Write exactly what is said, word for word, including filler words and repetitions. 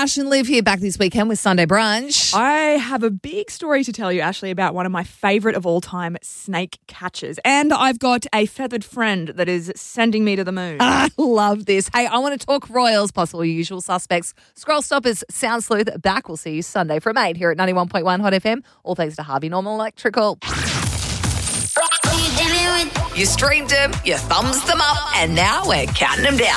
Ash and Liv here back this weekend with Sunday Brunch. I have a big story to tell you, Ashley, about one of my favourite of all time snake catchers. And I've got a feathered friend that is sending me to the moon. I love this. Hey, I want to talk royals, plus all your usual suspects. Scroll Stoppers, Sound Sleuth, back. We'll see you Sunday from eight here at ninety-one point one Hot F M. All thanks to Harvey Norman Electrical. You streamed them, you thumbs them up, and now we're counting them down.